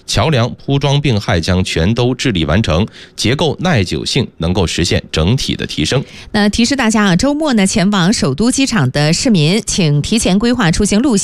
桥梁铺装并焊将全都治理完成，结构耐久性能够实现整体的提升。 那提示大家啊，周末呢前往首都机场的市民，请提前规划出行路线。